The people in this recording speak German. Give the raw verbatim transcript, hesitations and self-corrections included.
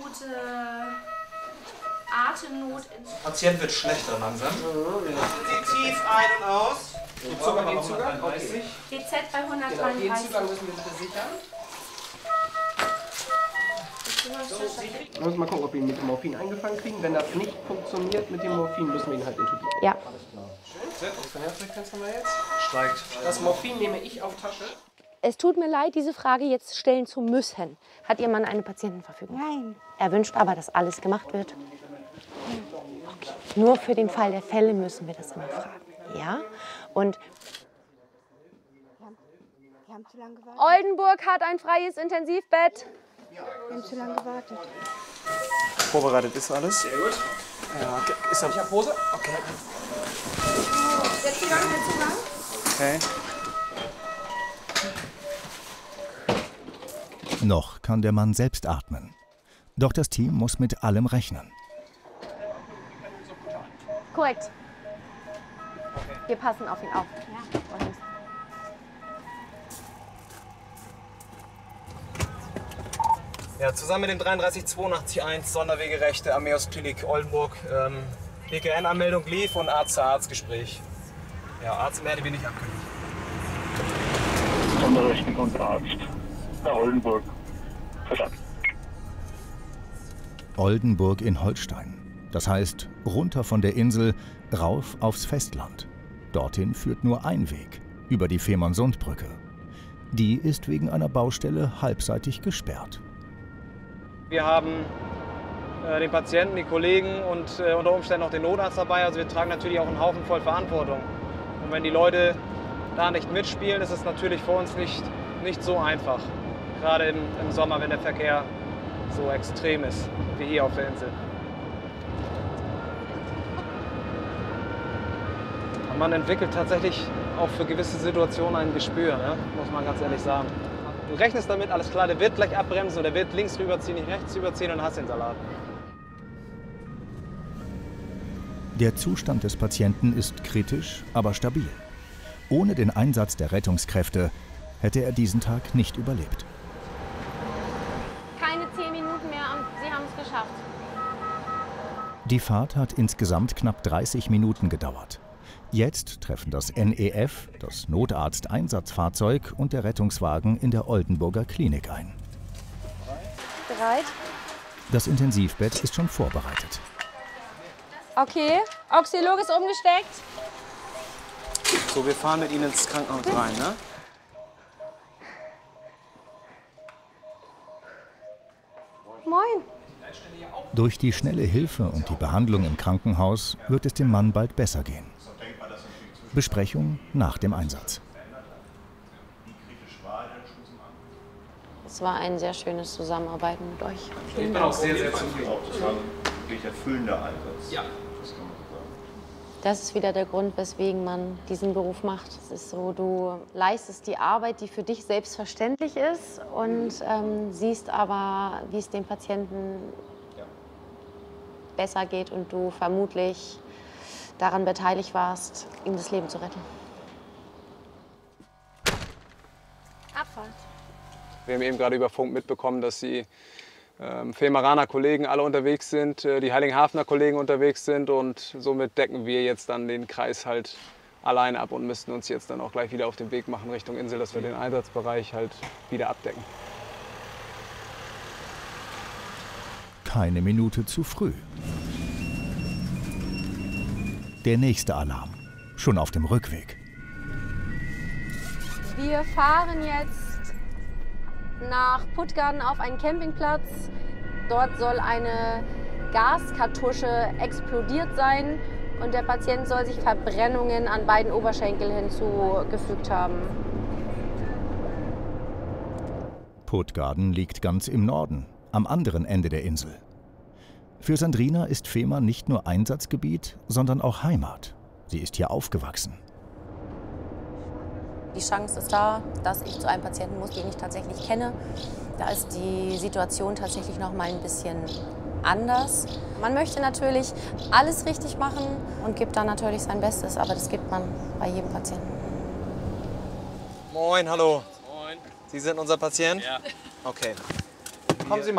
akute Atemnot. Patient wird schlechter langsam. Tief ein und aus. Zugang bei hundertdreiunddreißig. G Z bei Den hundertdreiunddreißig. Zugang müssen wir bitte sichern. Wir müssen mal gucken, ob wir ihn mit dem Morphin eingefangen kriegen. Wenn das nicht funktioniert mit dem Morphin, müssen wir ihn halt intubieren. Ja. Alles klar. Schön. Was für eine Herzfrequenz haben wir jetzt? Steigt. Das Morphin nehme ich auf Tasche. Es tut mir leid, diese Frage jetzt stellen zu müssen. Hat Ihr Mann eine Patientenverfügung? Nein. Er wünscht aber, dass alles gemacht wird. Okay. Nur für den Fall der Fälle müssen wir das immer fragen. Ja? Und Wir haben zu lange gewartet. Oldenburg hat ein freies Intensivbett. Wir haben zu lange gewartet. Vorbereitet ist alles. Sehr gut. Ja, okay. Ist er? Ich habe Hose. Okay. Der Zugang, der Zugang. Okay. Noch kann der Mann selbst atmen. Doch das Team muss mit allem rechnen. Korrekt. Wir passen auf ihn auf. Ja. Ja, zusammen mit dem dreiunddreißig zweiundachtzig eins Sonderwegerechte Ameos Klinik Oldenburg. Ähm, P K N-Anmeldung lief und Arzt-zu-Arzt-Gespräch. Ja, Arzt werde wir nicht abkündigen. Sonderrechten und Arzt. Herr Oldenburg. Verstanden. Oldenburg in Holstein. Das heißt, runter von der Insel, rauf aufs Festland. Dorthin führt nur ein Weg, über die Fehmarnsundbrücke. Die ist wegen einer Baustelle halbseitig gesperrt. Wir haben äh, den Patienten, die Kollegen und äh, unter Umständen auch den Notarzt dabei. Also wir tragen natürlich auch einen Haufen voll Verantwortung. Und wenn die Leute da nicht mitspielen, ist es natürlich für uns nicht, nicht so einfach. Gerade im, im Sommer, wenn der Verkehr so extrem ist, wie hier auf der Insel. Und man entwickelt tatsächlich auch für gewisse Situationen ein Gespür, ne? Muss man ganz ehrlich sagen. Du rechnest damit, alles klar, der wird gleich abbremsen oder der wird links rüberziehen, nicht rechts rüberziehen und dann hast den Salat. Der Zustand des Patienten ist kritisch, aber stabil. Ohne den Einsatz der Rettungskräfte hätte er diesen Tag nicht überlebt. Keine zehn Minuten mehr und Sie haben es geschafft. Die Fahrt hat insgesamt knapp dreißig Minuten gedauert. Jetzt treffen das N E F, das Notarzt-Einsatzfahrzeug und der Rettungswagen in der Oldenburger Klinik ein. Bereit? Das Intensivbett ist schon vorbereitet. Okay. Oxylog ist umgesteckt. So, wir fahren mit Ihnen ins Krankenhaus rein, ne? Moin. Durch die schnelle Hilfe und die Behandlung im Krankenhaus wird es dem Mann bald besser gehen. Besprechung nach dem Einsatz. Es war ein sehr schönes Zusammenarbeiten mit euch. Ich bin auch sehr, sehr zufrieden. Das war ein wirklich erfüllender Einsatz. Ja. Das kann man so sagen. Das ist wieder der Grund, weswegen man diesen Beruf macht. Es ist so, du leistest die Arbeit, die für dich selbstverständlich ist und ähm, siehst aber, wie es dem Patienten besser geht und du vermutlich daran beteiligt warst, ihm das Leben zu retten. Abfahrt. Wir haben eben gerade über Funk mitbekommen, dass die ähm, Fehmarner Kollegen alle unterwegs sind, äh, die Heiligenhafener Kollegen unterwegs sind und somit decken wir jetzt dann den Kreis halt allein ab und müssten uns jetzt dann auch gleich wieder auf den Weg machen Richtung Insel, dass wir den Einsatzbereich halt wieder abdecken. Keine Minute zu früh. Der nächste Alarm, schon auf dem Rückweg. Wir fahren jetzt nach Puttgarden auf einen Campingplatz. Dort soll eine Gaskartusche explodiert sein und der Patient soll sich Verbrennungen an beiden Oberschenkeln hinzugefügt haben. Puttgarden liegt ganz im Norden, am anderen Ende der Insel. Für Sandrina ist Fehmarn nicht nur Einsatzgebiet, sondern auch Heimat. Sie ist hier aufgewachsen. Die Chance ist da, dass ich zu einem Patienten muss, den ich tatsächlich kenne. Da ist die Situation tatsächlich noch mal ein bisschen anders. Man möchte natürlich alles richtig machen und gibt dann natürlich sein Bestes, aber das gibt man bei jedem Patienten. Moin, hallo. Moin. Sie sind unser Patient? Ja. Okay. Kommen Sie mal.